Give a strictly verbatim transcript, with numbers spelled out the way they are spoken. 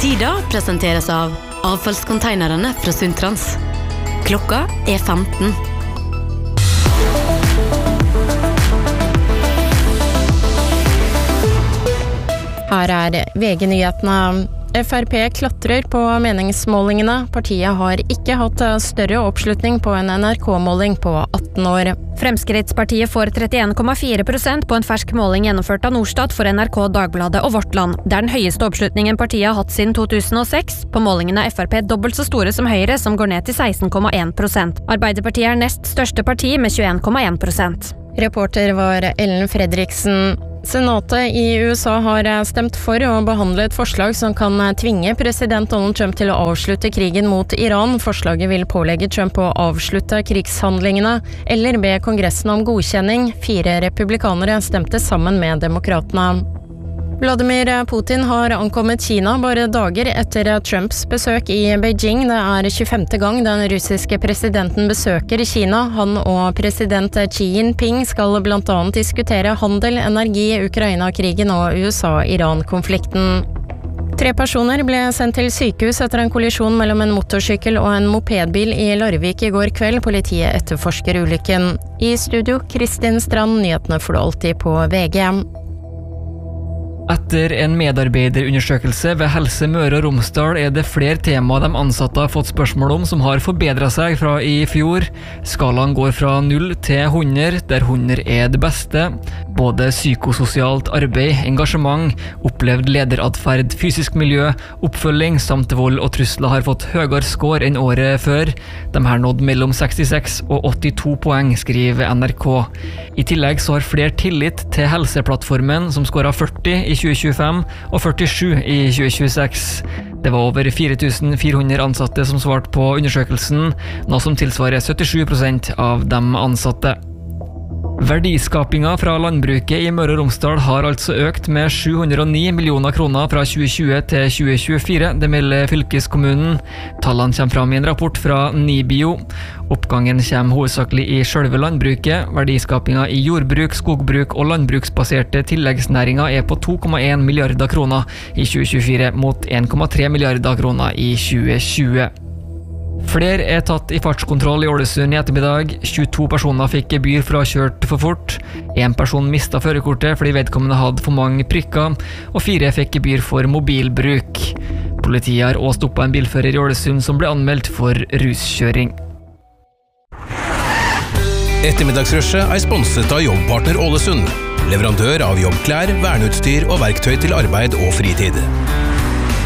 Tida presenteres av avfallskonteinerne fra Sundtrans. Klokka er femten. Her er V G-nyhetene. F R P klatrer på meningsmålingene. Partiet har ikke hatt større oppslutning på en N R K-måling på atten år. Fremskrittspartiet får trettien komma fire prosent på en fersk måling gjennomført av Norstat for N R K, Dagbladet og Vårt Land. Det er den høyeste oppslutningen partiet har hatt siden to tusen og seks. På målingen er F R P dobbelt så store som Høyre, som går ned til seksten komma en prosent. Arbeiderpartiet er nest største parti med tjueen komma en prosent. Reporter var Ellen Fredriksen. Senatet i U S A har stemt for å behandle et forslag som kan tvinge president Donald Trump til å avslutte krigen mot Iran. Forslaget vil pålegge Trump å avslutte krigshandlingene, eller be Kongressen om godkjenning. Fire republikanere stemte sammen med demokratene. Vladimir Putin har ankommet Kina bare dager etter Trumps besøk i Beijing. Det er tjuefemte gang den russiske presidenten besøker Kina. Han og president Xi Jinping skal blant annet diskutere handel, energi, Ukraina-krigen og U S A-Iran-konflikten. Tre personer ble sendt til sykehus etter en kollisjon mellom en motorsykkel og en mopedbil i Larvik i går kveld. Politiet etterforsker ulykken. I studio, Kristin Strand, nyhetene får du alltid på V G. Etter en medarbeiderundersøkelse ved Helse Møre og Romsdal er det flere temaer de ansatte har fått spørsmål om som har forbedret seg fra i fjor. Skalaen går fra null til hundre, der hundre er det beste. Både psykososialt arbeid, engasjement, opplevd lederatferd, fysisk miljø, oppfølging samt vold og trusler har fått høyere score enn året før. De har nådd mellom sekstiseks og åttito poeng, skriver N R K. I tillegg så har flere tillit til Helseplattformen, som skåret førti i tjue tjuefem og førtisju i tjue tjueseks. Det var over fire tusen fire hundre ansatte som svarte på undersøkelsen, noe som tilsvarer syttisju prosent av de ansatte. Verdiskapinga fra landbruket i Møre og Romsdal har altså økt med sju hundre og ni millioner kroner fra tjue tjue til tjue tjuefire, det melder fylkeskommunen. Tallene kommer fram i en rapport fra Nibio. Oppgangen kommer hovedsakelig i selve landbruket. Verdiskapinga i jordbruk, skogbruk og landbruksbaserte tilleggsnæringer er på to komma en milliarder kroner i tjue tjuefire mot en komma tre milliarder kroner i tjue tjue. Flere er tatt i fartskontroll i Ålesund i ettermiddag. tjueto personer fikk gebyr for å ha kjørt for fort. En person mistet førerkortet fordi vedkommende hadde for mange prikker, og fire fikk gebyr for mobilbruk. Politiet har også stoppet en bilfører i Ålesund som ble anmeldt for ruskjøring. Ettermiddagsrushet er sponset av Jobbpartner Ålesund, leverandør av jobbklær, verneutstyr og verktøy til arbeid og fritid.